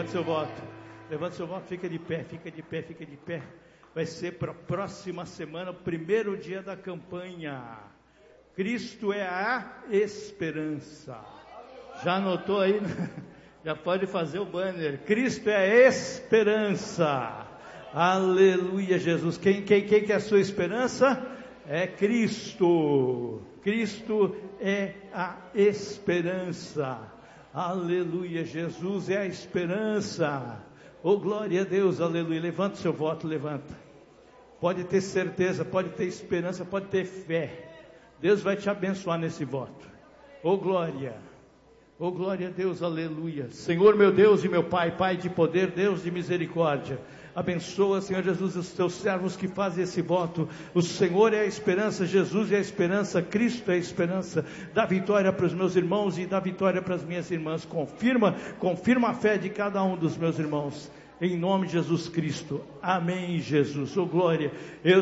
levante seu voto. Levante seu voto, fica de pé, fica de pé, fica de pé. Vai ser para a próxima semana, o primeiro dia da campanha. Cristo é a esperança. Já anotou aí? Já pode fazer o banner. Cristo é a esperança. Aleluia, Jesus. Quem é a sua esperança? É Cristo. Cristo é a esperança. Aleluia, Jesus é a esperança. Oh, glória a Deus, aleluia. Levanta o seu voto, levanta. Pode ter certeza, pode ter esperança, pode ter fé. Deus vai te abençoar nesse voto. Oh, glória. Oh, glória a Deus, aleluia. Senhor, meu Deus e meu Pai, Pai de poder, Deus de misericórdia. Abençoa, Senhor Jesus, os teus servos que fazem esse voto. O Senhor é a esperança, Jesus é a esperança, Cristo é a esperança. Dá vitória para os meus irmãos e dá vitória para as minhas irmãs. Confirma a fé de cada um dos meus irmãos. Em nome de Jesus Cristo. Amém, Jesus. Oh, glória.